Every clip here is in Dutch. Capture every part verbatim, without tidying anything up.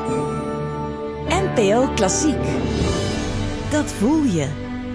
N P O Klassiek. Dat voel je.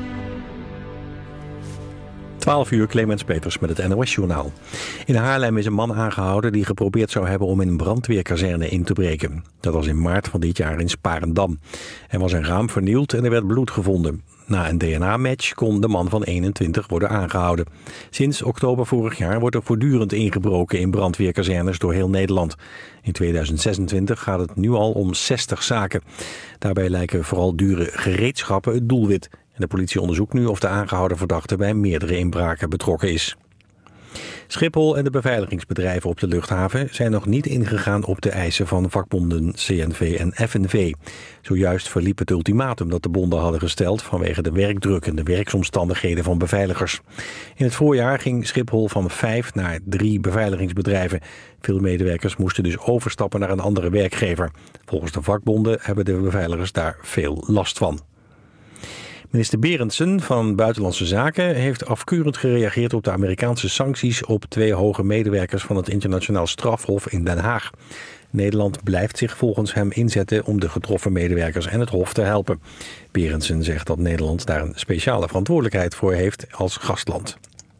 twaalf uur, Clemens Peters met het N O S-journaal. In Haarlem is een man aangehouden die geprobeerd zou hebben om in een brandweerkazerne in te breken. Dat was in maart van dit jaar in Sparendam. Er was een raam vernield en er werd bloed gevonden. Na een D N A-match kon de man van eenentwintig worden aangehouden. Sinds oktober vorig jaar wordt er voortdurend ingebroken in brandweerkazernes door heel Nederland. In tweeduizend zesentwintig gaat het nu al om zestig zaken. Daarbij lijken vooral dure gereedschappen het doelwit. En de politie onderzoekt nu of de aangehouden verdachte bij meerdere inbraken betrokken is. Schiphol en de beveiligingsbedrijven op de luchthaven zijn nog niet ingegaan op de eisen van vakbonden C N V en F N V. Zojuist verliep het ultimatum dat de bonden hadden gesteld vanwege de werkdruk en de werksomstandigheden van beveiligers. In het voorjaar ging Schiphol van vijf naar drie beveiligingsbedrijven. Veel medewerkers moesten dus overstappen naar een andere werkgever. Volgens de vakbonden hebben de beveiligers daar veel last van. Minister Berendsen van Buitenlandse Zaken heeft afkeurend gereageerd op de Amerikaanse sancties op twee hoge medewerkers van het Internationaal Strafhof in Den Haag. Nederland blijft zich volgens hem inzetten om de getroffen medewerkers en het Hof te helpen. Berendsen zegt dat Nederland daar een speciale verantwoordelijkheid voor heeft als gastland.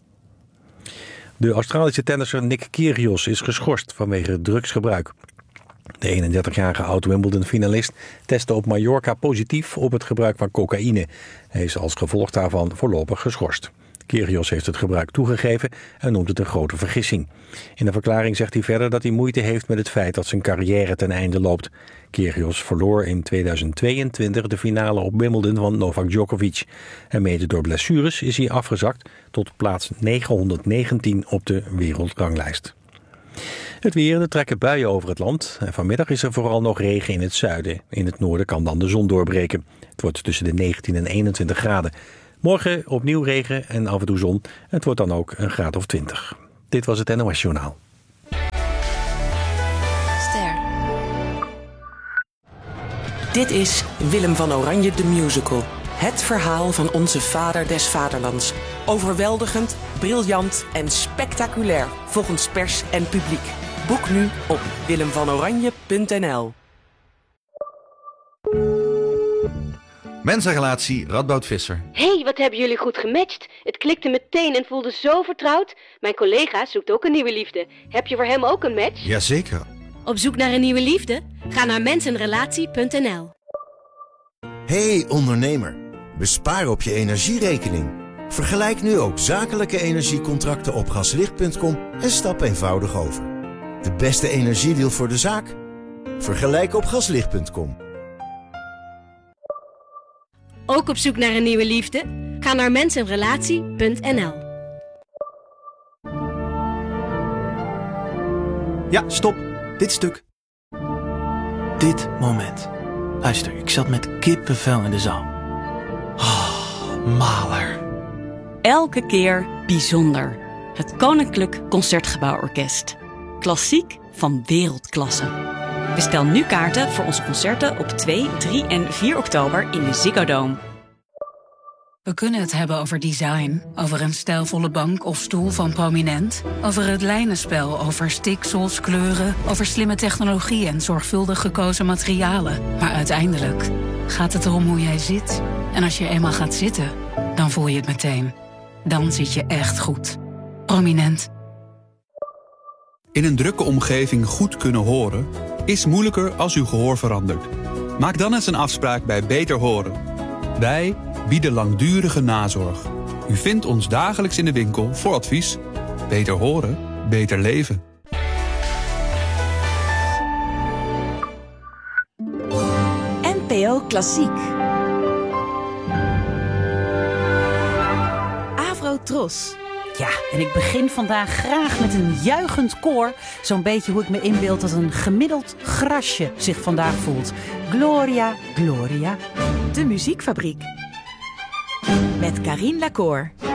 De Australische tennisser Nick Kyrgios is geschorst vanwege drugsgebruik. De eenendertigjarige oud-Wimbledon-finalist testte op Mallorca positief op het gebruik van cocaïne. Hij is als gevolg daarvan voorlopig geschorst. Kyrgios heeft het gebruik toegegeven en noemt het een grote vergissing. In een verklaring zegt hij verder dat hij moeite heeft met het feit dat zijn carrière ten einde loopt. Kyrgios verloor in tweeduizend tweeëntwintig de finale op Wimbledon van Novak Djokovic. En mede door blessures is hij afgezakt tot plaats negenhonderdnegentien op de wereldranglijst. Het weer, er trekken buien over het land. En vanmiddag is er vooral nog regen in het zuiden. In het noorden kan dan de zon doorbreken. Het wordt tussen de negentien en eenentwintig graden. Morgen opnieuw regen en af en toe zon. Het wordt dan ook een graad of twintig. Dit was het N O S-journaal. Ster. Dit is Willem van Oranje de Musical. Het verhaal van onze vader des vaderlands. Overweldigend, briljant en spectaculair volgens pers en publiek. Boek nu op willem van oranje punt n l. Mensenrelatie Radboud Visser. Hé, hey, wat hebben jullie goed gematcht. Het klikte meteen en voelde zo vertrouwd. Mijn collega zoekt ook een nieuwe liefde. Heb je voor hem ook een match? Jazeker. Op zoek naar een nieuwe liefde? Ga naar mensenrelatie punt n l. Hey ondernemer, bespaar op je energierekening. Vergelijk nu ook zakelijke energiecontracten op gaslicht punt com en stap eenvoudig over. De beste energiedeal voor de zaak? Vergelijk op gaslicht punt com. Ook op zoek naar een nieuwe liefde? Ga naar mensenrelatie punt n l. Ja, stop. Dit stuk. Dit moment. Luister, ik zat met kippenvel in de zaal. Oh, maler. Elke keer bijzonder. Het Koninklijk Concertgebouworkest. Klassiek van wereldklasse. Bestel nu kaarten voor onze concerten op twee, drie en vier oktober in de Ziggo Dome. We kunnen het hebben over design, over een stijlvolle bank of stoel van Prominent, over het lijnenspel, over stiksels, kleuren, over slimme technologie en zorgvuldig gekozen materialen. Maar uiteindelijk gaat het erom hoe jij zit. En als je eenmaal gaat zitten, dan voel je het meteen. Dan zit je echt goed. Prominent. In een drukke omgeving goed kunnen horen is moeilijker als uw gehoor verandert. Maak dan eens een afspraak bij Beter Horen. Wij bieden langdurige nazorg. U vindt ons dagelijks in de winkel voor advies. Beter horen, beter leven. N P O Klassiek. Avro Tros. Ja, en ik begin vandaag graag met een juichend koor. Zo'n beetje hoe ik me inbeeld dat een gemiddeld grasje zich vandaag voelt. Gloria, Gloria. De Muziekfabriek. Met Carine Lacour.